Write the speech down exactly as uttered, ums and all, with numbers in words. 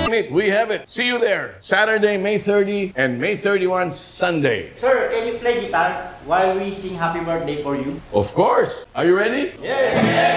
it. We have it. See you there. Saturday, May thirtieth and May thirty-first, Sunday. Sir, can you play guitar while we sing happy birthday for you? Of course. Are you ready? Yes!